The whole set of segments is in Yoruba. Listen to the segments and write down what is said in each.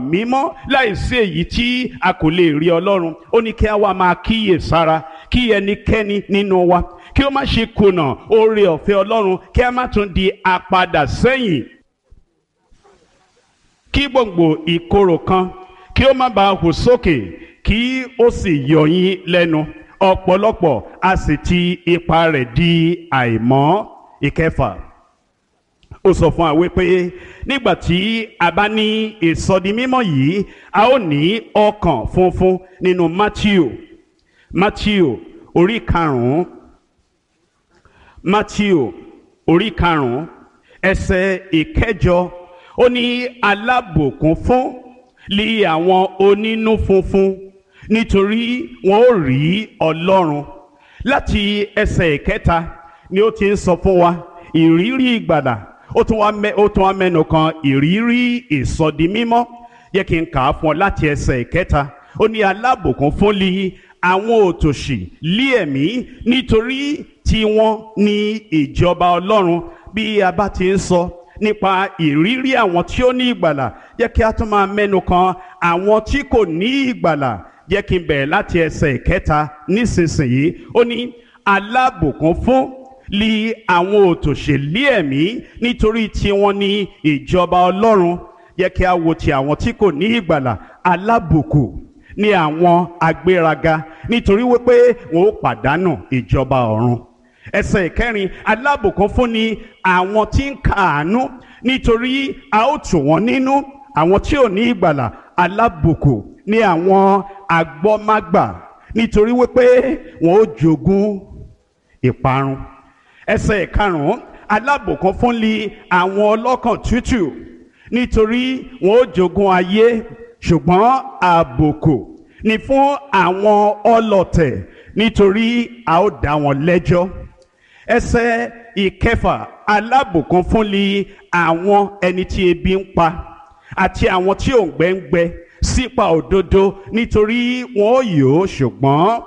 mímọ́ láìsí èyí tí a kò lè rí Ọlọ́run. Ó ní kí a wá máa kíyè sára kí ẹnikẹ́ni nínú wa kí ó má ṣe kùnà oore ọ̀fẹ́ Ọlọ́run, kí a má tún di apadà sẹ́yìn, kí gbòǹgbò ìkorò kan kí ó má bàa hù sókè kí ó sì yọ yín lẹ́nu. Ọ̀pọ̀lọpọ̀ a sì ti ipa rẹ̀ di àìmọ́. Ìkẹfà, ó sọ fún wa wípé nígbà tí a bá ní ìsọdimímọ́ yìí, a ó ní ọkàn funfun nínú Mátíù orí karùn-ún, Mátíù orí karùn-ún ẹsẹ̀ ìkẹjọ, ó ní alábùkún fún li àwọn onínú funfun nítorí wọn ó rí Ọlọ́run. Láti ẹsẹ̀ ìkẹta ni ó ti ń sọ fún wa ìrírí ìgbàlà. Ó tún wá mẹ́nu kan ìrírí ìsọdimímọ́. Yẹ kí n kà á fún ọ láti ẹsẹ̀ ìkẹta. Ó ní alábùkún fún li àwọn òtòṣì lí ẹ̀mí nítorí tiwọn ni ìjọba Ọlọ́run. Bí a bá ti ń sọ nípa ìrírí àwọn tí ó ní ìgbàlà, jẹ́ kí a tún máa mẹ́nu kan àwọn tí kò ní ìgbàlà. Jẹ́ kí n bẹ̀rẹ̀ láti ẹsẹ̀ ìkẹta nísinsìnyí. Ó ní alábùkún fún li àwọn òtòṣèlú ẹ̀mí nítorí tiwọn ni ìjọba Ọlọ́run. Jẹ́ kí a wo ti àwọn tí kò ní ìgbàlà. Alábùkún ni àwọn agbéraga nítorí wípé wọn ó pàdánù ìjọba ọ̀run. Ẹsẹ̀ ìkẹrin, alábùkún fún ni àwọn tí ń káàánú nítorí a ó tù wọ́n nínú. Àwọn tí ò ní ìgbàlà. Alábùkún ni àwọn agbọ́mágbà nítorí wípé wọn ó jogún ìparun. Ẹsẹ̀ ìkarùn-ún, alábùkún fún li àwọn ọlọ́kàn tútù nítorí wọn ó jogún ayé. Ṣùgbọ́n àbùkù ni fún àwọn ọlọ̀tẹ̀ nítorí a ó dá wọn lẹ́jọ́. Ẹsẹ̀ ìkẹfà, alábùkún fún li àwọn ẹni tí ebi ń pa àti àwọn tí òǹgbẹ ń gbẹ sípa òdodo nítorí wọn ó yó. Ṣùgbọ́n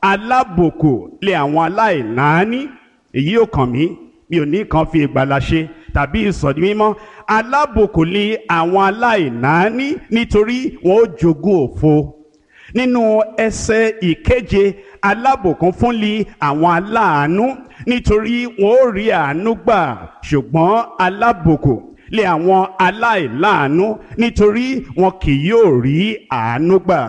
alábùkún lé àwọn aláìnáání. Èyí ò kàn mí, mi ò ní kan fi ìgbàlà ṣe tàbí ìsọdimímọ́. Alábùkún lé àwọn aláìnáání nítorí wọn ó jogún òfo. Nínú ẹsẹ̀ ìkeje, alábùkún fún li àwọn aláàánú nítorí wọn ó rí àánú gbà. Ṣùgbọ́n alábùkún lé àwọn aláìláàánú nítorí wọn kì yóò rí àánú gbà.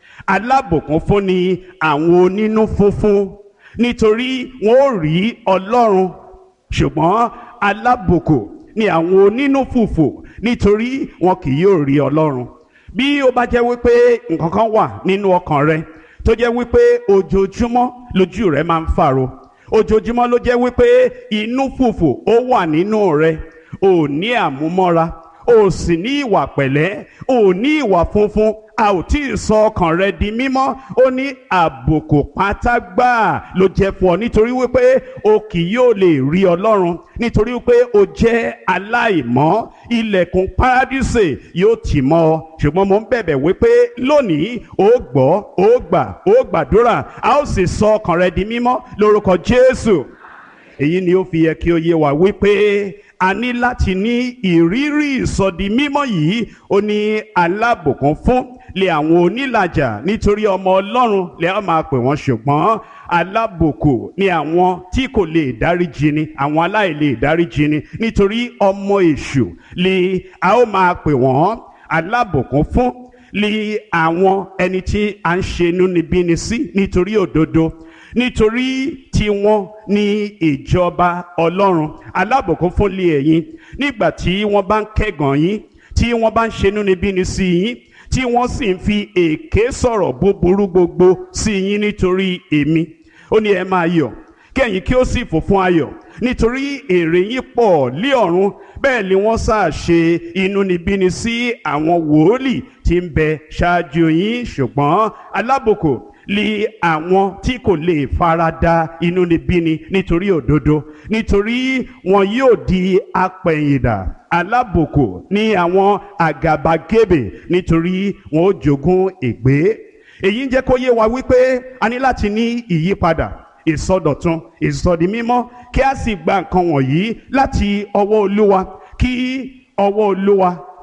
Alábùkún fún ni àwọn onínú funfun nítorí wọn ó rí Ọlọ́run. Ṣùgbọ́n alábùkún ni àwọn onínú fùfù nítorí wọn kì yóò rí Ọlọ́run. Bí ó bá jẹ́ wípé nǹkan kan wà nínú ọkàn rẹ tó jẹ́ wípé ojoojúmọ́ lójú rẹ máa ń fàro, ojoojúmọ́ ló jẹ́ wípé inú fùfù ó wà nínú rẹ, ò ní àmúmọ́ra, ò sì ní ìwà pẹ̀lẹ́, ò ní ìwà funfun, a ò tí ì sọ ọkàn rẹ di mímọ́. Ó ní àbùkù pátá gbáà ló jẹ́ fún ọ nítorí wípé o kì yóò lè rí Ọlọ́run, nítorí wípé o jẹ́ aláìmọ́. Ilẹ̀kùn párádísè yóò tì mọ́ ọ. Ṣùgbọ́n mo ń bẹ̀bẹ̀ wípé lónìí ó gbọ́, ó gbà, ó gbàdúrà, a ó sì sọ ọkàn rẹ di mímọ́ lórúkọ Jésù. Èyí ni ó fi yẹ kí ó yé wa wípé a ní láti ní ìrírí ìsọdi mímọ́ yìí. Ó ní alábùkún fún lé àwọn onílàjà nítorí ọmọ Ọlọ́run lè á máa pè wọ́n. Ṣùgbọ́n alábùkún ni àwọn tí kò lè dáríjì ni, àwọn aláìlè dáríjì ni, nítorí ọmọ èṣù lè a ó máa pè wọ́n. Alábùkún fún lé àwọn ẹni tí a ń ṣe inúnibíni sí nítorí òdodo, nítorí tiwọn ní ìjọba Ọlọ́run. Alábùkún fún lé ẹ̀yin nígbà tí wọ́n bá ń kẹ́gàn yín, tí wọ́n bá ń ṣe inúnibíni sí yín, tí wọ́n sì ń fi èké sọ̀rọ̀ búburú gbogbo sí yín nítorí èmi. Ó ní ẹ máa yọ̀, kẹ́yìn kí ó sì fò fún ayọ̀, nítorí èrè yín pọ̀ lé ọ̀run. Bẹ́ẹ̀ ni wọ́n sáà ṣe inúnibíni sí àwọn wòólì tí ń bẹ ṣáájú yín. Ṣùgbọ́n alábùkún lé àwọn tí kò lè farada inúnibíni nítorí òdodo, nítorí wọn yóò di apẹ̀yìndà. Alábùkún ní àwọn àgàbàgebè nítorí wọn ó jogún ègbé. Èyí ń jẹ́ kó yé wa wípé a ní láti ní ìyípadà, ìsọdọ̀tun, ìsọdimímọ́, kí a sì gba nǹkan wọ̀nyí láti ọwọ́ Olúwa, kí ọwọ́ Olúwa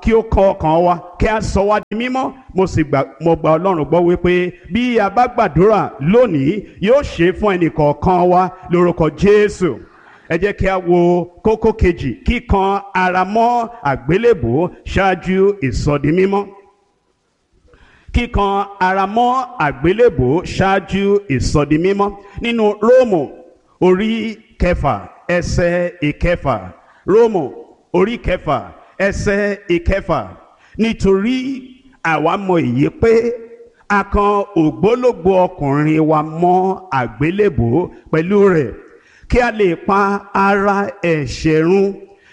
kí ó kan ọkàn wa kí a sọ wá di mímọ́. Mo gba Ọlọ́run gbọ́ wípé bí a bá gbàdúrà lónìí yóò ṣe fún ẹnìkọ̀ọ̀kan wa lórúkọ Jésù. Ẹ jẹ́ kí a wo kókó kejì, kíkan ara mọ́ àgbélébùú ṣáájú ìsọdimímọ́. Kíkan ara mọ́ àgbélébùú ṣáájú ìsọdimímọ́ nínú Róòmù orí kẹfà ẹsẹ̀ ìkẹfà. Róòmù orí kẹfà ẹsẹ̀ ìkẹfà. Nítorí àwa mọ èyí pé a kan ògbólógbò ọkùnrin wa mọ́ àgbélébùú pẹ̀lú rẹ̀ kí a lè pa ara ẹ̀ṣẹ̀ run,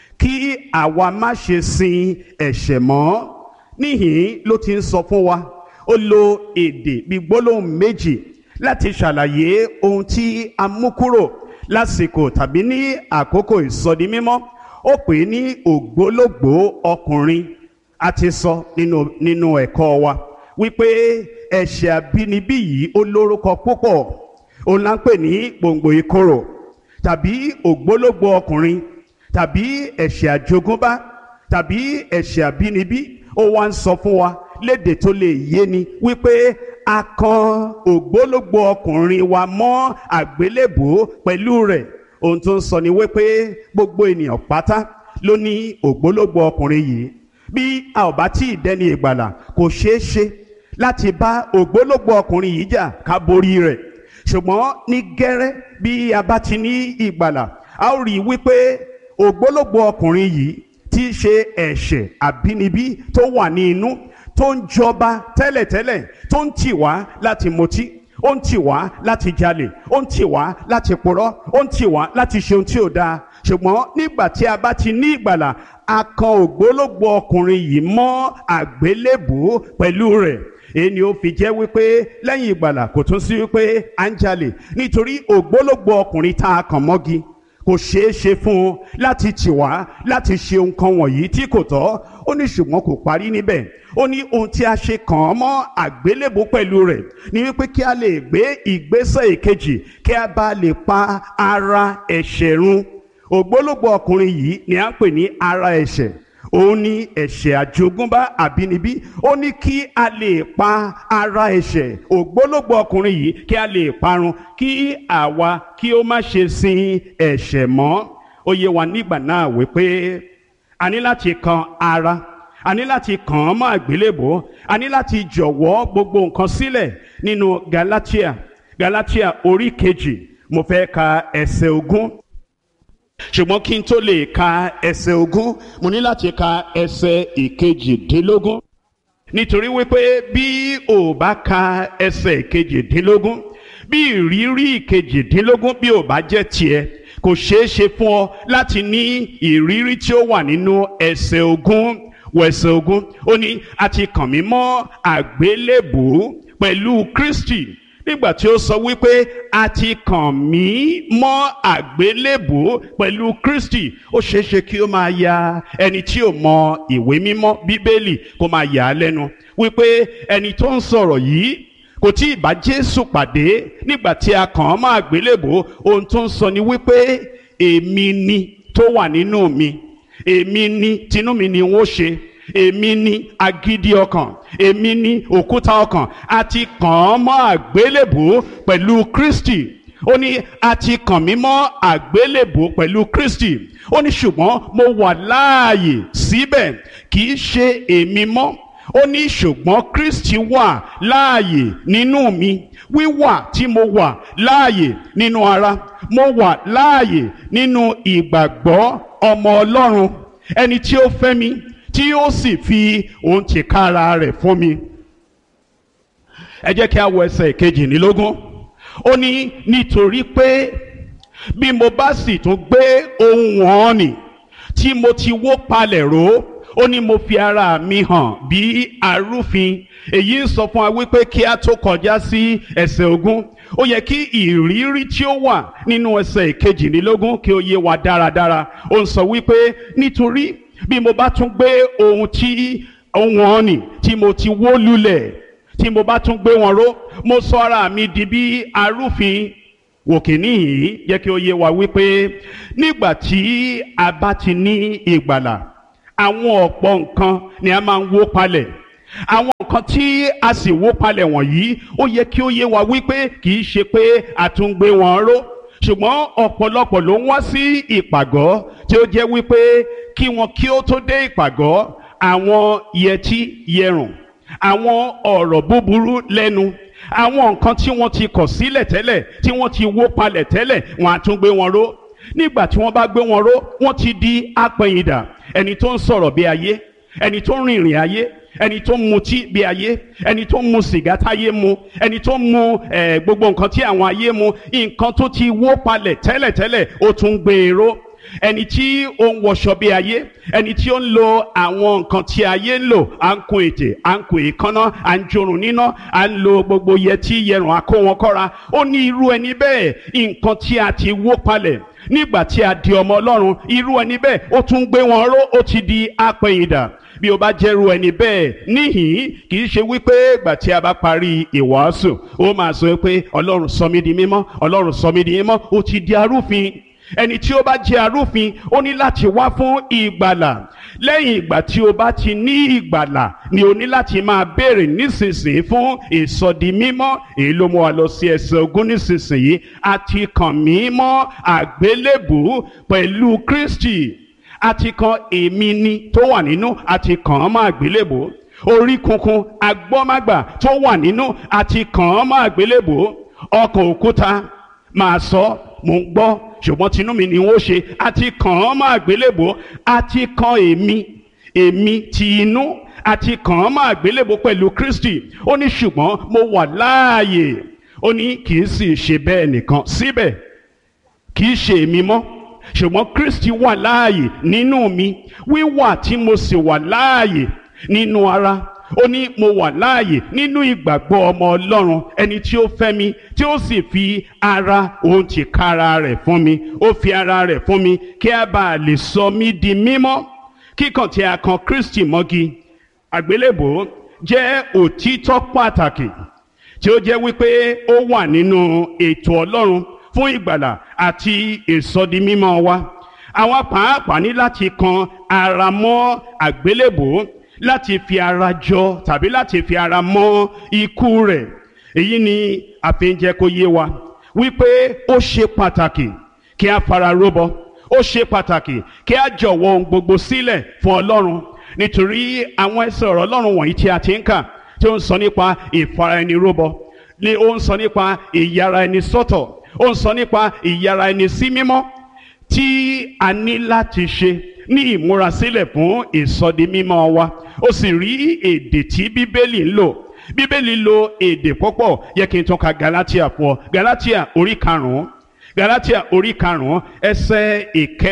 kí àwa má ṣe sin ẹ̀ṣẹ̀ mọ́. Níhìn ló ti ń sọ fún wa, ó lo èdè bíi gbólóhùn méjì láti ṣàlàyé ohun tí a mú kúrò lásìkò tàbí ní àkókò ìsọdimímọ́. Ó pè é ní ògbólógbòó ọkùnrin. A ti sọ nínú ẹ̀kọ́ wa wípé ẹ̀ṣẹ̀ àbínibí yìí ó lórúkọ púpọ̀. Òun là ń pè ní gbòǹgbò ìkorò tàbí ògbólógbòó ọkùnrin tàbí ẹ̀ṣẹ̀ àjogúnbá tàbí ẹ̀ṣẹ̀ àbínibí. Ó wá ń sọ fún wa lédè tó lè yé ni wípé a kan ògbólógbòó ọkùnrin wa mọ́ àgbélébùú pẹ̀lú rẹ̀. Ohun tó ń sọ ni wípé gbogbo ènìyàn pátá ló ní ògbólógbòó ọkùnrin yìí. Bí a ò bá tí ì dẹni ìgbàlà kò ṣeé ṣe láti bá ògbólógbòó ọkùnrin yìí jà ká borí rẹ̀. Ṣùgbọ́n ní gẹ́rẹ́ bí a bá ti ní ìgbàlà, a ó rí i wípé ògbólógbòó ọkùnrin yìí tí í ṣe ẹ̀ṣẹ̀ àbínibí tó wà ní inú, tó ń jọba tẹ́lẹ̀tẹ́lẹ̀, tó ń tì wá láti mutí, ó ń tì wá láti jalè, ó ń tì wá láti purọ́, ó ń tì wá láti ṣe ohun tí ò dáa. Ṣùgbọ́n nígbà tí a bá ti ní ìgbàlà, a kan ògbólógbòó ọkùnrin yìí mọ́ àgbélébùú pẹ̀lú rẹ̀. Èyí ni ó fi jẹ́ wípé lẹ́yìn ìgbàlà kò tún sí wípé à ń jalè, nítorí ògbólógbòó ọkùnrin tá a kàn mọ́gi kò ṣeé ṣe fún un láti tì wá láti ṣe nǹkan wọ̀nyí tí kò tọ́. Ó ní ṣùgbọ́n kò parí níbẹ̀. Ó ní ohun tí a ṣe kàn án mọ́ àgbélébùú pẹ̀lú rẹ̀ ni wípé kí a lè gbé ìgbésẹ̀ ìkejì, kí a bá lè pa ara ẹ̀ṣẹ̀ run. Ògbólógbòó ọkùnrin yìí ni à ń pè ní ara ẹ̀ṣẹ̀. Òun ni ẹ̀ṣẹ̀ àjogúnbá àbínibí. Ó ní kí a lè pa ara ẹ̀ṣẹ̀ ògbólógbòó ọkùnrin yìí, kí a lè parun, kí àwa kí ó má ṣe sin ẹ̀ṣẹ̀ mọ́. Ó yé wa nígbà náà wípé a ní láti kan ara, a ní láti kàn án mọ́ àgbélébùú, a ní láti jọ̀wọ́ gbogbo nǹkan sílẹ̀. Nínú Gálátíà orí kejì, mo fẹ́ ka ẹsẹ̀ 20. Ṣùgbọ́n kí n tó lè ka ẹsẹ̀ 20, mo ní láti ka ẹsẹ̀ 21. Nítorí wípé bí o bá ka ẹsẹ̀ 21, bí ìrírí 21 bí o bá jẹ́ tiẹ̀, kò ṣeé ṣe fún ọ láti ní ìrírí tí ó wà nínú ẹsẹ̀ 20. Wẹ̀sẹ̀ 20, ó ní a ti kàn mí mọ́ àgbélébùú pẹ̀lú Kristi. Nígbà tí ó sọ wípé a ti kàn mí mọ́ àgbélébùú pẹ̀lú Kristi, ó ṣeéṣe kí ó máa ya ẹni tí ò mọ ìwé mímọ́ Bíbélì kó máa yà á lẹ́nu wípé ẹni tó ń sọ̀rọ̀ yìí kò tí ì bá Jésù pàdé nígbà tí a kàn án mọ́ àgbélébùú. Ohun tó ń sọ ni wípé èmi ni tó wà nínú mi, èmi ni tinú mi ni wọ́n ṣe, èmi ni agídí ọkàn, èmi ni òkúta ọkàn. A ti kàn án mọ́ àgbélébùú pẹ̀lú Kristi. Ó ní a ti kàn mí mọ́ àgbélébùú pẹ̀lú Kristi. Ó ní ṣùgbọ́n mo wà láàyè síbẹ̀, kì í ṣe èmi mọ́. Ó ní ṣùgbọ́n Kristi wà láàyè nínú mi. Wíwà tí mo wà láàyè nínú ara, mo wà láàyè nínú ìgbàgbọ́ ọmọ Ọlọ́run, ẹni tí ó fẹ́ mi, tí ó sì fi òun tìkára rẹ̀ fún mi. Ẹ jẹ́ kí a wo ẹsẹ̀ 22. Ó ní nítorí pé bí mo bá sì tún gbé ohun wọn nì tí mo ti wó palẹ̀ ró, ó ní mo fi ara mi hàn bí arúfin. Èyí ń sọ fún wa wípé kí a tó kọjá sí ẹsẹ̀ 20, ó yẹ kí ìrírí tí ó wà nínú ẹsẹ̀ 22 kí ó yé wa dáradára. Ó ń sọ wípé nítorí bí mo bá tún gbé ohun wọn nì tí mo ti wó lulẹ̀, tí mo bá tún gbé wọn ró, mo sọ ara mi di bí arúfin. Wòkè níhìn jẹ́ kí ó yé wa wípé nígbà tí a bá ti ní ìgbàlà, àwọn ọ̀pọ̀ nǹkan ni a máa ń wó palẹ̀. Àwọn nǹkan tí a sì wó palẹ̀ wọ̀nyí ó yẹ kí ó yé wa wípé kì í ṣe pé a tún gbé wọn ró, ṣùgbọ́n ọ̀pọ̀lọpọ̀ ló ń wá sí ìpàgọ́ tí ó jẹ́ wípé kí wọn kí ó tó dé ìpàgọ́, àwọn yẹtí yẹrùn, àwọn ọ̀rọ̀ búburú lẹ́nu, àwọn nǹkan tí wọ́n ti kọ̀ sílẹ̀ tẹ́lẹ̀, tí wọ́n ti wó palẹ̀ tẹ́lẹ̀, wọ́n á tún gbé wọn ró. Nígbà tí wọ́n bá gbé wọn ró, wọ́n ti di apẹ̀yìndà, ẹni tó ń sọ̀rọ̀ bí ayé, ẹni tó ń rìnrìn ayé, ẹni tó ń mutí bí ayé, ẹni tó ń mu sìgá táyé mu, ẹni tó ń mu gbogbo nǹkan tí àwọn ayé mu, nǹkan tó ti wó palẹ̀ tẹ́lẹ̀tẹ́lẹ̀ ó tún gbé e ró. Ẹni tí ó ń wọṣọ bí ayé, ẹni tí ó ń lo àwọn nǹkan tí ayé ń lò, à ń kun ètè, à ń kun èékánná, à ń jorùn níná, à ń lo gbogbo yẹtí yẹrùn, à kó wọn kọ́ra. Ó ní irú ẹni bẹ́ẹ̀, nǹkan tí a ti wó palẹ̀ nígbà tí a di ọmọ Ọlọ́run, irú ẹni bẹ́ẹ̀ ó tún gbé wọn ró, ó ti di apẹ̀yìndà. Bí o bá jẹ́rú ẹni bẹ́ẹ̀ níhìn, kì í ṣe wípé ìgbà tí a bá parí ìwàásù ó máa sọ pé Ọlọ́run sọ mí di mímọ́, Ọlọ́run sọ mí di mímọ́, ó ti di arúfin. Ẹni tí ó bá jẹ́ arúfin ó ní láti wá fún ìgbàlà. Lẹ́yìn ìgbà tí o bá ti ní ìgbàlà ni o ní láti máa béèrè nísinsìnyí fún ìsọdimímọ́. Èyí ló mú wa lọ sí ẹsẹ̀ 20 nísinsìnyí. A ti kàn mí mọ́ àgbélébùú pẹ̀lú Kristi. A ti kan èmi ni tó wà nínú, a ti kàn án mọ́ àgbélébùú. Orí kunkun agbọ́mágbà tó wà nínú, a ti kàn án mọ́ àgbélébùú. Ọkàn òkúta máa sọ, mò ń gbọ́, ṣùgbọ́n tinú mi ni wọ́n ṣe. A ti kàn án mọ́ àgbélébùú. A ti kan èmi ti inú, a ti kàn án mọ́ àgbélébùú pẹ̀lú Kristi. Ó ní ṣùgbọ́n mo wà láàyè. Ó ní kì í sì ṣe bẹ́ẹ̀ nìkan, síbẹ̀ kì í ṣe èmi mọ́, ṣùgbọ́n Kristi wà láàyè nínú mi. Wíwà tí mo sì wà láàyè nínú ara, ó ní mo wà láàyè nínú ìgbàgbọ́ ọmọ Ọlọ́run, ẹni tí ó fẹ́ mi, tí ó sì fi ara òun tìkára rẹ̀ fún mi. Ó fi ara rẹ̀ fún mi kí a bá lè sọ mí di mímọ́. Kíkàn tí a kan Kristi mọ́gi àgbélébùú jẹ́ òtítọ́ pàtàkì tí ó jẹ́ wípé ó wà nínú ètò Ọlọ́run fún ìgbàlà àti ìsọdimímọ́ wa. Àwọn pàápàá ní láti kan ara mọ́ àgbélébùú, láti fi ara jọ tàbí láti fi ara mọ́ ikú rẹ̀. Èyí ni a fi ń jẹ́ kó yé wa wípé ó ṣe pàtàkì kí a fara róbọ, ó ṣe pàtàkì kí a jọ̀wọ́ ohun gbogbo sílẹ̀ fún Ọlọ́run, nítorí àwọn ẹsẹ̀ ọ̀rọ̀ Ọlọ́run wọ̀nyí tí a ti ń kà tí ó ń sọ nípa ìfara ẹni róbọ, ni ó ń sọ nípa ìyára ẹni sọ́tọ̀, ó ń sọ nípa ìyára ẹni sí mímọ́ tí a ní láti ṣe ní ìmúrasílẹ̀ fún ìsọdimímọ́ wa. Ó sì rí èdè tí Bíbélì ń lò. Bíbélì lo èdè púpọ̀. Yẹ kí n tún ka Galatia fún ọ. Galatia orí 5. Galatia orí 5 ẹsẹ̀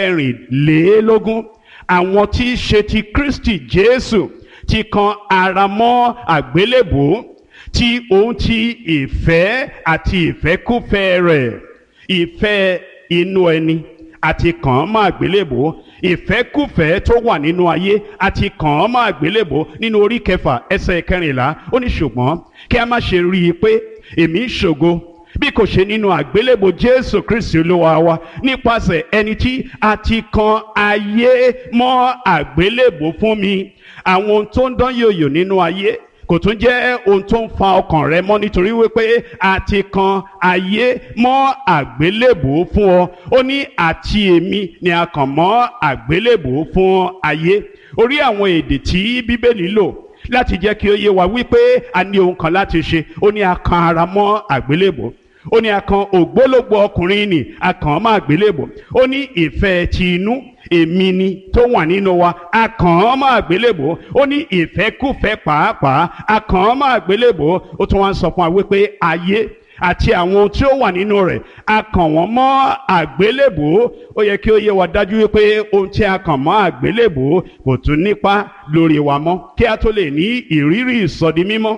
14. Àwọn tí í ṣe ti Kristi Jésù ti kan ara mọ́ àgbélébùú, tí òun ti ìfẹ́ àti ìfẹ́kúfẹ́ rẹ̀, ìfẹ́ inú ẹni àti kàn án mọ́ àgbélébùú, ìfẹ́kúfẹ́ tó wà nínú ayé àti kàn án mọ́ àgbélébùú. Nínú orí 6 ẹsẹ̀ 14 ó ní ṣùgbọ́n kí a má ṣe rí i pé èmi ń ṣògo bí kò ṣe nínú àgbélébùú Jésù Kristi Olúwa wa, nípasẹ̀ ẹni tí a ti kan ayé mọ́ àgbélébùú fún mi. Àwọn ohun tó ń dán yòyò nínú ayé kò tún jẹ́ ohun tó ń fa ọkàn rẹ mọ́, nítorí wípé a ti kan ayé mọ́ àgbélébùú fún ọ. Ó ní àti èmi ni a kàn mọ́ àgbélébùú fún ayé. Orí àwọn èdè tí Bíbélì lò láti jẹ́ kí ó yé wa wípé a ní ohun kan láti ṣe. Ó ní a kan ara mọ́ àgbélébùú. Ó ní a kan ògbólógbòó ọkùnrin nì, a kàn án mọ́ àgbélébùú. Ó ní ìfẹ́ ti inú, èmi ni tó wà nínú wa, a kàn án mọ́ àgbélébùú. Ó ní ìfẹ́kúfẹ́ pàápàá, a kàn án mọ́ àgbélébùú. Ó tún wá ń sọ fún wa wípé ayé àti àwọn ohun tí ó wà nínú rẹ̀, a kàn wọ́n mọ́ àgbélébùú. Ó yẹ kí ó yé wa dájú wípé ohun tí a kàn mọ́ àgbélébùú kò tún nípa lórí wa mọ́. Kí a tó lè ní ìrírí ìsọdimímọ́,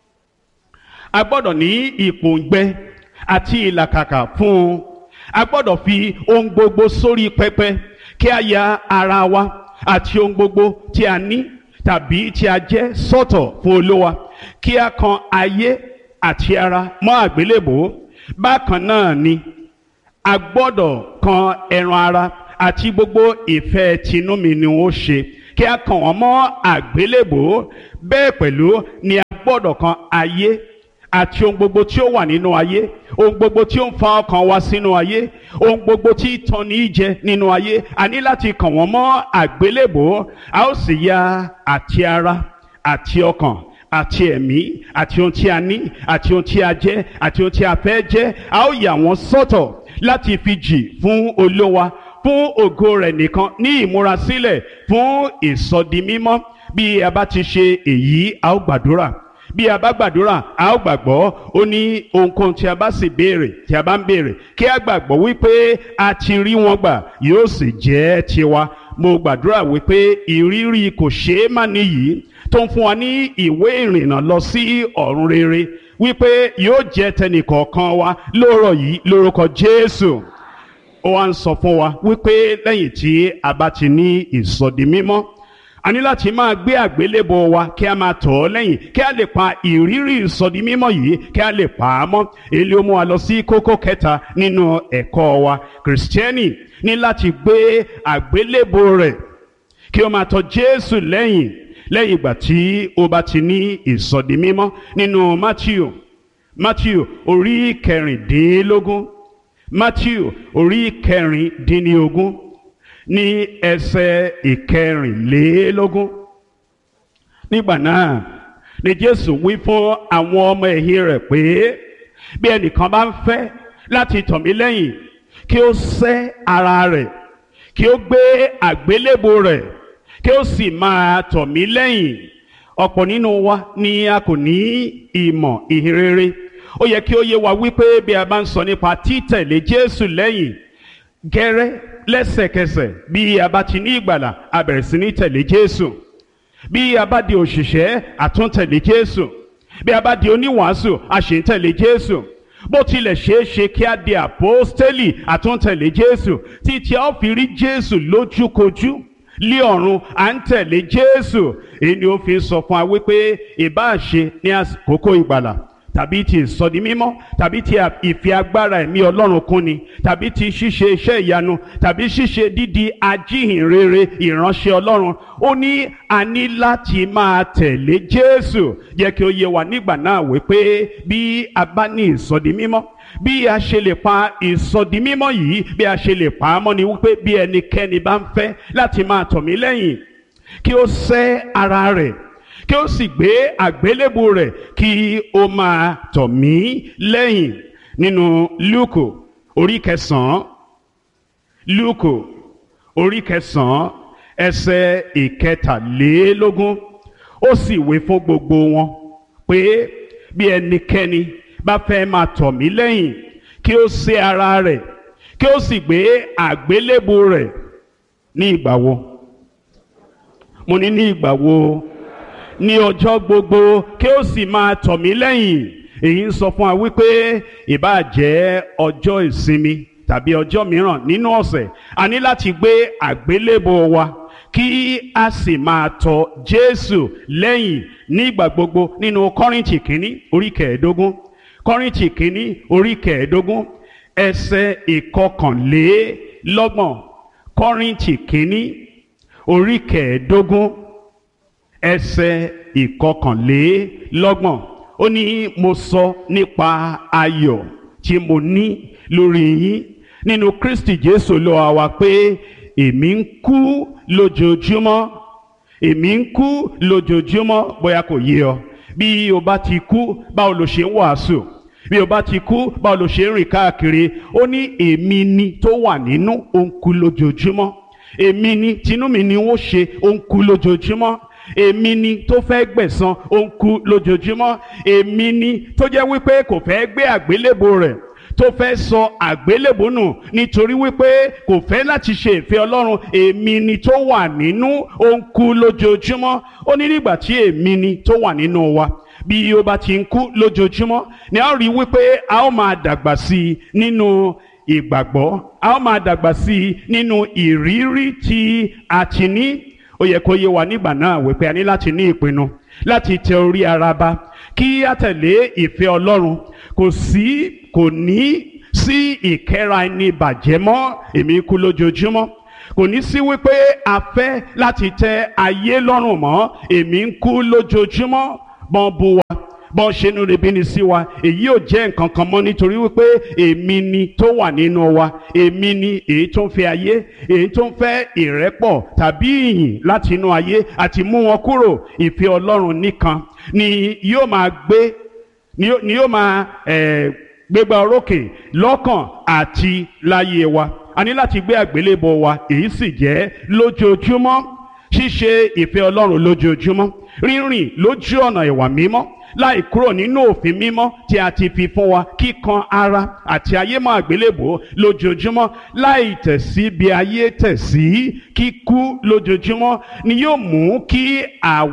a gbọ́dọ̀ ní ìpòǹgbẹ àti ìlàkàkà fún un. A gbọ́dọ̀ fi ohun gbogbo sórí pẹpẹ kí a ya ara wa àti ohun gbogbo tí a ní tàbí tí a jẹ́ sọ́tọ̀ fún Olúwa, kí a kan ayé àti ara mọ́ àgbélébùú. Bákan náà ni a gbọ́dọ̀ kan ẹran ara àti gbogbo ìfẹ́ tinú mi ni ó ṣe, kí a kàn wọ́n mọ́ àgbélébò, bẹ́ẹ̀ pẹ̀lú ni a gbọ́dọ̀ kan ayé àti ohun gbogbo tí ó wà nínú ayé, ohun gbogbo tí ó ń fa ọkàn wa sínú ayé, ohun gbogbo tí tàn ní jẹ nínú ayé. A ní láti kàn wọ́n mọ́ àgbélébò. A ó sì ya àti ara àti ọkàn àti ẹ̀mí àti ohun tí a ní àti ohun tí a jẹ́ àti ohun tí a fẹ́ jẹ́, a ó yà wọ́n sọ́tọ̀ láti fi jì fún Olúwa, fún ògo rẹ̀ nìkan, ní ìmúrasílẹ̀ fún ìsọdimímọ́. Bí a bá ti ṣe èyí, a ó gbàdúrà. Bí a bá gbàdúrà, a ó gbàgbọ́. Ó ní ohunkóhun tí a bá sì béèrè, tí a bá ń béèrè, kí a gbàgbọ́ wípé a ti rí wọn gbà, yóò sì jẹ́ tiwa. Mo gbàdúrà wípé ìrírí kò ṣeé má níyì tó ń fún wa ní ìwé ìrìnnà lọ sí ọ̀run rere, wípé yóò jẹ́ tẹnìkọ̀ọ̀kan wa lóòrọ̀ yìí lórúkọ Jésù. Ó wá ń sọ fún wa wípé lẹ́yìn tí a bá ti ní ìsọdimímọ́, a ní láti máa gbé àgbélébùú wa kí a máa tọ̀ ọ́ lẹ́yìn, kí a lè pa ìrírí ìsọdimímọ́ yìí, kí a lè pa á mọ́. Èyí ló mú wa lọ sí kókó kẹta nínú ẹ̀kọ́ wa. Kìrìsìtẹ́nì ní láti gbé àgbélébùú rẹ̀ kí ó máa tọ̀ Jésù lẹ́yìn ìgbà tí ó bá ti ní ìsọdimímọ́. Nínú Mátíù orí kẹrìndínlógún, Mátíù orí kẹrìndínlógún ní ẹsẹ̀ ìkẹrìnlélógún. Nígbà náà ni Jésù wí fún àwọn ọmọ ẹ̀yìn rẹ̀ pé bí ẹnìkan bá ń fẹ́ láti tọ̀ mí lẹ́yìn, kí ó sẹ́ ara rẹ̀, kí ó gbé àgbélébùú rẹ̀, kí ó sì máa tọ̀ mí lẹ́yìn. Ọ̀pọ̀ nínú wa ni a kò ní ìmọ̀ ìhìnrere. Ó yẹ kí ó yé wa wípé bí a bá ń sọ nípa títẹ̀lé Jésù lẹ́yìn, gẹ́rẹ́ lẹ́sẹ̀kẹsẹ̀ bí a bá ti ní ìgbàlà, a bẹ̀rẹ̀ sí ní tẹ̀lé Jésù. Bí a bá di òṣìṣẹ́, a tún tẹ̀lé Jésù. Bí a bá di oníwàásù, a ṣì ń tẹ̀lé Jésù. Bó tilẹ̀ ṣeé ṣe kí a di àpọ́stélì, a tún tẹ̀lé Jésù. Títí a ó fi rí Jésù lójúkojú lé ọ̀run, à ń tẹ̀lé Jésù. Èyí ni ó fi sọ fún wa wípé ìbáà ṣe ní àkókò ìgbàlà, tàbí ti ìsọdimímọ́, tàbí ti ìfi agbára ẹ̀mí Ọlọ́run kúnni, tàbí ti ṣíṣe iṣẹ́ ìyanu, tàbí ṣíṣe dídi ajíhìnrere ìránṣẹ́ Ọlọ́run, ó ní a ní láti máa tẹ̀lé Jésù. Jẹ́ kí ó yé wa nígbà náà wípé bí a bá ní ìsọdimímọ́, bí a ṣe lè pa ìsọdimímọ́ yìí, bí a ṣe lè pa á mọ́ ni wípé bí ẹnikẹ́ni bá ń fẹ́ láti máa tọ̀ mí lẹ́yìn, kí ó sẹ́ ara rẹ̀, kí ó sì gbé àgbélébùú rẹ̀, kí ó máa tọ̀ mí lẹ́yìn. Nínú Lúùkù orí kẹsàn-án, Lúùkù orí kẹsàn-án ẹsẹ̀ ìkẹtàlélógún, ó sì wí fún gbogbo wọn pé bí ẹnikẹ́ni bá fẹ́ máa tọ̀ mí lẹ́yìn, kí ó sẹ́ ara rẹ̀, kí ó sì gbé àgbélébùú rẹ̀. Ní ìgbà wo? Mo ní ìgbà wo? Ní ọjọ́ gbogbo, kí ó sì máa tọ̀ mí lẹ́yìn. Èyí ń sọ fún wa wípé ìbáà jẹ́ ọjọ́ ìsinmi tàbí ọjọ́ mìíràn nínú ọ̀sẹ̀, a ní láti gbé àgbélébùú wa kí a sì máa tọ̀ Jésù lẹ́yìn nígbà gbogbo. Nínú Kọ́ríńtì kínní orí kẹẹ̀ẹ́dógún, Kọ́ríńtì kínní orí kẹẹ̀ẹ́dógún ẹsẹ̀ ìkọkànlélọ́gbọ̀n. Kọ́ríńtì kínní orí kẹẹ̀ẹ́dógún ẹsẹ̀ ìkọkànlélọ́gbọ̀n. Ó ní mo sọ nípa ayọ̀ tí mo ní lórí yín nínú Kristi Jésù Olúwa wa pé èmi ń kú lójoojúmọ́, èmi ń kú lójoojúmọ́. Bóyá kò yé ọ, bí o bá ti kú, báwo lo ṣe ń wàásù? Bí o bá ti kú, báwo lo ṣe ń rìn káàkiri? Ó ní èmi ni tó wà nínú, ó ń kú lójoojúmọ́. Èmi ni tinú mi ni ó ṣe, ó ń kú lójoojúmọ́. Èmi ni tó fẹ́ gbẹ̀san, ó ń kú lójoojúmọ́. Èmi ni tó jẹ́ wípé kò fẹ́ gbé àgbélébùú rẹ̀, tó fẹ́ sọ àgbélébùú nù nítorí wípé kò fẹ́ láti ṣe ìfẹ́ Ọlọ́run. Èmi ni tó wà nínú, ó ń kú lójoojúmọ́. Ó ní nígbà tí èmi ni tó wà nínú wa, bí ó bá ti ń kú lójoojúmọ́, ni a ó rí wípé a ó máa dàgbà sí i nínú ìgbàgbọ́, a ó máa dàgbà sí i nínú ìrírí tí a ti ní. Ó yẹ kó yé wa nígbà náà wípé a ní láti ní ìpinnu láti tẹ orí ara ba, kí a tẹ̀lé ìfẹ́ Ọlọ́run. Kò ní sí ìkẹ́ra ẹni bàjẹ́ mọ́. Èmi kú lójoojúmọ́. kò ní sí wípé a fẹ́ láti tẹ́ ayé lọ́rùn mọ́. Èmi ń kú lójoojúmọ́, bọ́n bú wa, bọ́n ṣe inú rẹ̀ bí ni sí wa, èyí ò jẹ́ nǹkan kan mọ́, nítorí wípé èmi ni tó wà nínú wa, èmi ni èyí tó ń fẹ́ ayé, èyí tó ń fẹ́ ìrẹ́pọ̀ tàbí ìyìn láti inú ayé àti mú wọn kúrò. Ìfẹ́ Ọlọ́run nìkan ni yóò máa gbé ni yóò máa gbégbá orókè lọ́kàn àti láyé wa. A ní láti gbé àgbélébọ wa, èyí sì jẹ́ lójoojúmọ́, ṣíṣe ìfẹ́ Ọlọ́run lójoojúmọ́, rírìn lójú ọ̀nà ìwà mímọ́ láì kúrò nínú òfin mímọ́ tí a ti fi fún wa, kíkan ara àti ayé mọ́ àgbélébò lójoojúmọ́, láì tẹ̀sí bí ayé tẹ̀sí, kíkú lójoojúmọ́ ni yóò mú kí a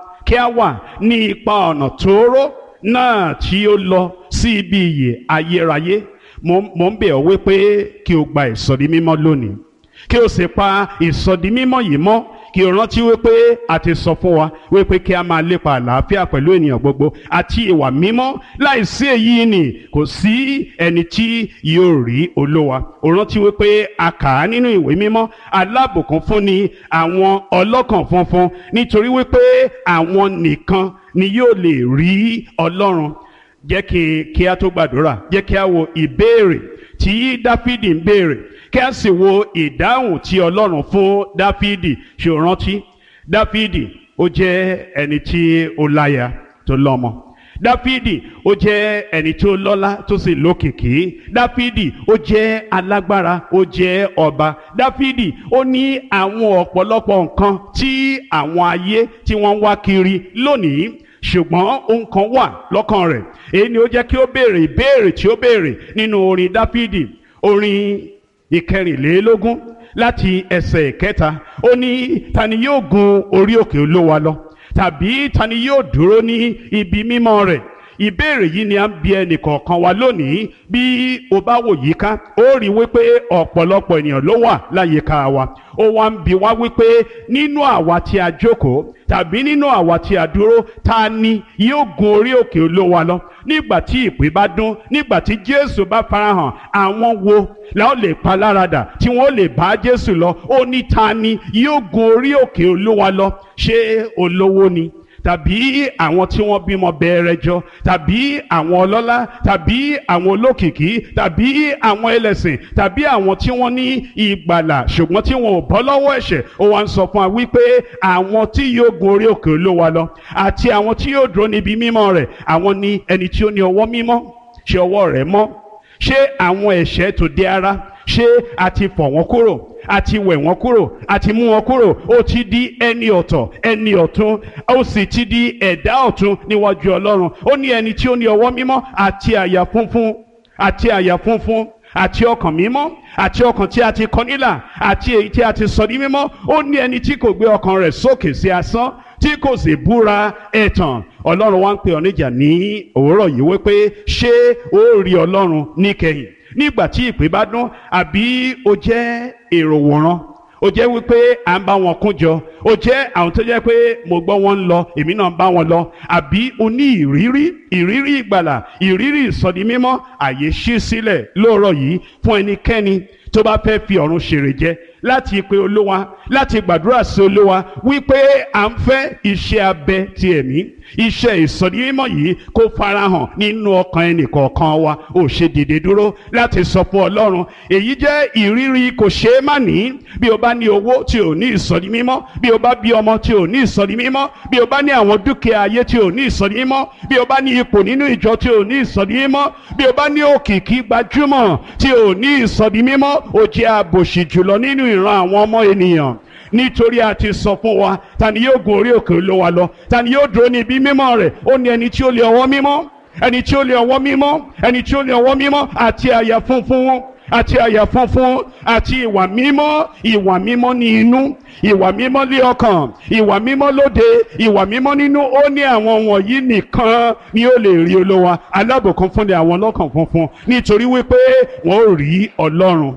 wà ní ipa ọ̀nà tóóró náà tí ó lọ sí ibi ìyè ayérayé. Mo ń bẹ̀ ọ́ wípé kí o gba ìsọdi mímọ́ lónìí, kí o sì pa ìsọdi mímọ́ yìí mọ́, kí o rántí wípé a ti sọ fún wa wípé kí a máa lépa àlàáfíà pẹ̀lú ènìyàn gbogbo àti ìwà mímọ́. Láìsí èyí ni kò sí ẹni tí yóò rí Olúwa. O rántí wípé a kà á nínú ìwé mímọ́, alábùkún fún ni àwọn ọlọ́kàn funfun, nítorí wípé àwọn nìkan ni yóò lè rí Ọlọ́run. Jẹ́ kí a tó gbàdúrà, jẹ́ kí a wo ìbéèrè tí Dáfídì ń béèrè, kí a sì wo ìdáhùn tí Ọlọ́run fún Dáfídì. Ṣé o rántí? Dáfídì ó jẹ́ ẹni tí ó láya tó lọ́mọ. Dáfídì ó jẹ́ ẹni tó lọ́lá tó sì lókìkí. Dáfídì ó jẹ́ alágbára, ó jẹ́ ọba. Dáfídì ó ní àwọn ọ̀pọ̀lọpọ̀ nǹkan tí àwọn ayé tí wọ́n ń wá kiri lónìí, ṣùgbọ́n ohun kan wà lọ́kàn rẹ̀. Èyí ni ó jẹ́ kí ó béèrè ìbéèrè tí ó béèrè nínú orin Dáfídì, orin ìkẹrìnlélógún láti ẹsẹ̀ ìkẹta. Ó ní, ta ni yóò gun orí òkè Olúwa lọ, tàbí ta ni yóò dúró ní ibi mímọ́ rẹ̀? Ìbéèrè yìí ni a ń bi ẹnì kọ̀ọ̀kan wa lónìí. Bí o bá wò yíká, ó rí wípé ọ̀pọ̀lọpọ̀ ènìyàn ló wà láyìíká wa. Ó wá ń bi wá wípé nínú àwa tí a jókòó tàbí nínú àwa tí a dúró, ta ni yóò gun orí òkè Olúwa lọ? Nígbà tí ìpè bá dún, nígbà tí Jésù bá farahàn, àwọn wo la ó lè pa láradà tí wọ́n ó lè bá Jésù lọ? Ó ní, ta ni yóò gun orí òkè Olúwa lọ? Ṣé olówó ni? Tàbí àwọn tí wọ́n bímọ bẹ̀rẹ̀ jọ, tàbí àwọn ọlọ́lá, tàbí àwọn olókìkí, tàbí àwọn ẹlẹ́sìn, tàbí àwọn tí wọ́n ní ìgbàlà ṣùgbọ́n tí wọn ò bọ́ lọ́wọ́ ẹ̀ṣẹ̀? Ó wá ń sọ fún wa wípé àwọn tí yóò gun orí òkè Olúwa lọ àti àwọn tí yóò dúró níbi mímọ́ rẹ̀, àwọn ni ẹni tí ó ní ọwọ́ mímọ́. Ṣé ọwọ́ rẹ̀ mọ́? Ṣé àwọn ẹ̀ṣẹ̀ tòde ara, ṣé a ti fọ̀ wọ́n kúrò, a ti wẹ̀ wọ́n kúrò, a ti mú wọn kúrò? Ó ti di ẹni ọ̀tọ̀, ẹni ọ̀tun, ó sì ti di ẹ̀dá ọ̀tun níwájú Ọlọ́run. Ó ní ẹni tí ó ní ọwọ́ mímọ́ àti àyà funfun, àti àyà funfun, àti ọkàn mímọ́, àti ọkàn tí a ti kọ nílà, àti èyí tí a ti sọ di mímọ́. Ó ní ẹni tí kò gbé ọkàn rẹ̀ sókè sí asán, tí kò sì búra ẹ̀tàn. Ọlọ́run wá ń pè ọ́ níjà ní òwúrọ̀ yìí wípé ṣé ó rí Ọlọ́run níkẹyìn nígbà tí ìpè bá dún? Àbí o jẹ́ èrò wòran, o jẹ́ wípé à ń bá wọn kún jọ, o jẹ́ àwọn tó jẹ́ pé mo gbọ́ wọn ń lọ, èmi náà ń bá wọn lọ? Àbí o ní ìrírí ìgbàlà, ìrírí ìsọdi mímọ́? Àyè ṣí sílẹ̀ lóòrọ̀ yìí fún ẹnikẹ́ni tó bá fẹ́ fi ọ̀run ṣèrè jẹ, láti pe Olúwa, láti gbàdúrà sí Olúwa wípé à ń fẹ́ iṣẹ́ abẹ ti ẹ̀mí, iṣẹ́ ìsọdi mímọ́ yìí kó farahàn nínú ọkàn ẹnìkọ̀ọ̀kan wa. Ó ṣe dìde dúró láti sọ fún Ọlọ́run. Èyí jẹ́ ìrírí kò ṣeé má ní. Bí o bá ní owó tí ò ní ìsọdi mímọ́, bí o bá bí ọmọ tí ò ní ìsọdi mímọ́, bí o bá ní àwọn dúkìá ayé tí ò ní ìsọdi mímọ́, bí o bá ní ipò nínú ìjọ tí ò ní ìsọdi mímọ́, bí o bá ní òkìkí gbajúmọ̀ tí ò ní ìsọdi mímọ́, ó jẹ́ àbòsí jùlọ nínú ìran àwọn ọmọ ènìyàn. Nítorí a ti sọ fún wa, ta ni yóò gun orí òkè Olúwa lọ, ta ni yóò dúró ní ibi mímọ́ rẹ̀? Ó ní ẹni tí ó lé ọwọ́ mímọ́, ẹni tí ó lé ọwọ́ mímọ́, ẹni tí ó lé ọwọ́ mímọ́ àti àyà funfun, àti àyà funfun, àti ìwà mímọ́. Ìwà mímọ́ ní inú, ìwà mímọ́ ní ọkàn, ìwà mímọ́ lóde, ìwà mímọ́ nínú. Ó ní àwọn wọ̀nyí nìkan ni ó lè rí Olúwa. Alábùkún fún ni àwọn ọlọ́kàn funfun, nítorí wípé wọ́n ó rí Ọlọ́run.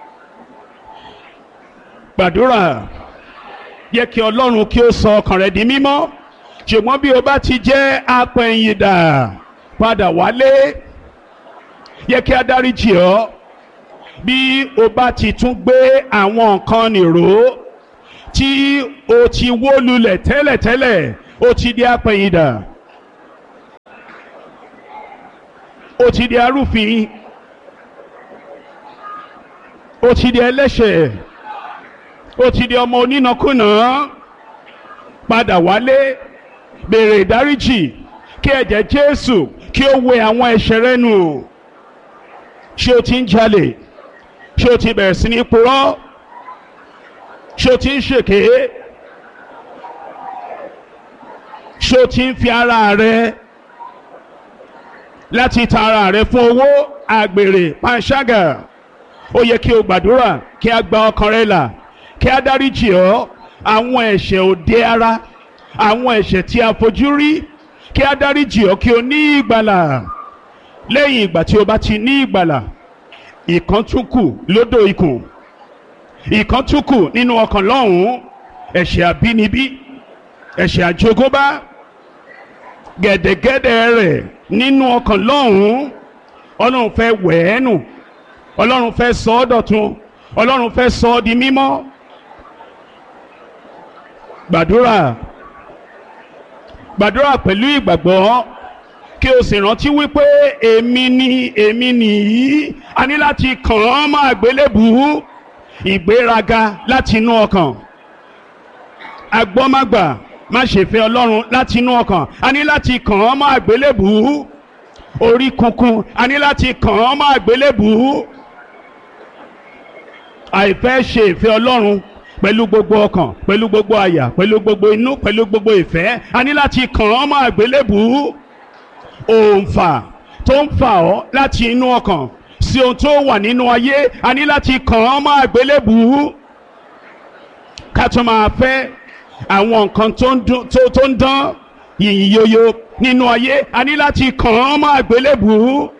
Gbàdúrà, yẹ kí Ọlọ́run kí ó sọ ọkàn rẹ di mímọ́. Ṣùgbọ́n bí o bá ti jẹ́ apẹ̀yìndà, padà wálé. Yẹ kí a dáríjì ọ́. bí o bá ti tún gbé àwọn nǹkan nìró tí o ti wó lulẹ̀ tẹ́lẹ̀tẹ́lẹ̀, o ti di apẹ̀yìndà, o ti di arúfin, o ti di ẹlẹ́ṣẹ̀, o ti di ọmọ onínàkúnà. Padà wálé, béèrè ìdáríjì, kí ẹ̀jẹ̀ Jésù kí ó wẹ àwọn ẹ̀ṣẹ̀ rẹ nù. Ṣé o ti ń jalè? Ṣé o ti bẹ̀rẹ̀ sí ní purọ́? Ṣé o ti ń ṣèké? Ṣé o ti ń fi ara rẹ láti ta ara rẹ fún owó, àgbèrè, panṣágà? Ó yẹ kí o gbàdúrà kí a gba ọkàn rẹ là, kí a dáríjì ọ́ àwọn ẹ̀ṣẹ̀ òde ara, àwọn ẹ̀ṣẹ̀ tí a fojú rí, kí a dáríjì ọ́ kí o ní ìgbàlà. Lẹ́yìn ìgbà tí o bá ti ní ìgbàlà, ìkan tún kù lódò ikùn, ìkan tún kù nínú ọkàn lọ́hùn-ún, ẹ̀ṣẹ̀ àbínibí, ẹ̀ṣẹ̀ àjogúnbá, gẹ̀dẹ̀gẹ̀dẹ̀ rẹ̀ nínú ọkàn lọ́hùn-ún. Ọlọ́run fẹ́ wẹ̀ ẹ́ nù, Ọlọ́run fẹ́ sọ ọ́ dọ̀tun, Ọlọ́run fẹ́ sọ ọ́ di mímọ́. Gbàdúrà pẹ̀lú ìgbàgbọ́, kí o sì rántí wípé èmi nìyí. A ní láti kàn án mọ́ àgbélébùú. Ìgbéraga láti inú ọkàn, agbọ́mágbà, má ṣe fẹ́ Ọlọ́run láti inú ọkàn. A ní láti kàn án mọ́ àgbélébùú. Orí kunkun, a ní láti kàn án mọ́ àgbélébùú. Àìfẹ́ ṣe ìfẹ́ Ọlọ́run pẹ̀lú gbogbo ọkàn, pẹ̀lú gbogbo àyà, pẹ̀lú gbogbo inú, pẹ̀lú gbogbo ìfẹ́, a ní láti kàn án mọ́ àgbélébùú. Òǹfà tó ń fà ọ́ láti inú ọkàn sí ohun tó wà nínú ayé, a ní láti kàn án mọ́ àgbélébùú. Ká tó máa fẹ́ àwọn nǹkan tó ń dán yìnyín yoyo nínú ayé, a ní láti kàn án mọ́ àgbélébùú.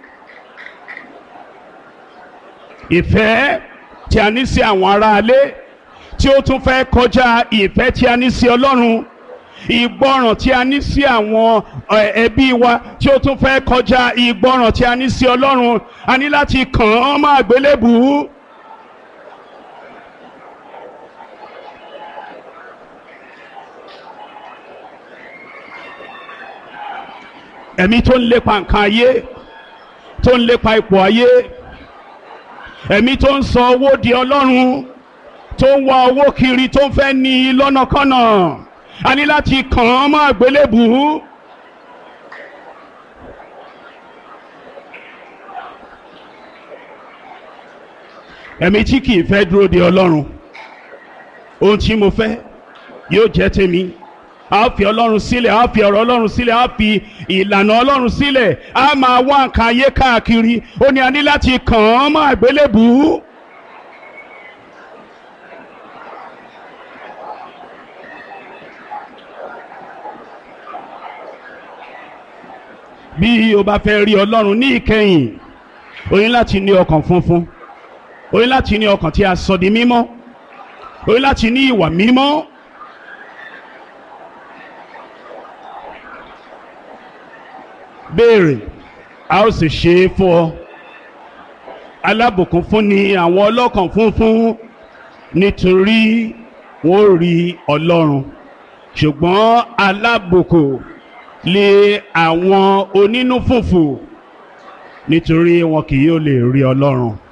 Ìfẹ́ tí a ní sí àwọn aráalé tí ó tún fẹ́ kọjá ìfẹ́ tí a ní sí Ọlọ́run, ìgbọràn tí a ní sí àwọn ẹbí wa tí ó tún fẹ́ kọjá ìgbọràn tí a ní sí Ọlọ́run, a ní láti kàn án mọ́ àgbélébùú. Ẹ̀mí tó ń lépa nǹkan ayé, tó ń lépa ipò ayé, ẹ̀mí tó ń sọ owó di Ọlọ́run, tó ń wá owó kiri, tó ń fẹ́ ní lọ́nàkọ́nà, a ní láti kàn án mọ́ àgbélébùú. Ẹ̀mí tí kìí fẹ́ dúró de Ọlọ́run, ohun tí mo fẹ́ yóò jẹ́ tèmi. A fi Ọlọ́run sílẹ̀, a fi ọ̀rọ̀ Ọlọ́run sílẹ̀, a fi ìlànà Ọlọ́run sílẹ̀, a máa wá nǹkan ayé káàkiri. Ó ní a ní láti kàn án mọ́ àgbélébùú. Bí o bá fẹ́ rí Ọlọ́run ní ìkẹyìn, o ní láti ní ọkàn funfun, o ní láti ní ọkàn tí a sọ di mímọ́, o ní láti ní ìwà mímọ́. Béèrè, a ó sì ṣe é fún ọ. Alábùkún fún ni àwọn ọlọ́kàn funfun, nítorí wọn ó rí Ọlọ́run. Ṣùgbọ́n alábùkún lé àwọn onínú fùfù, nítorí wọn kì yóò lè rí Ọlọ́run.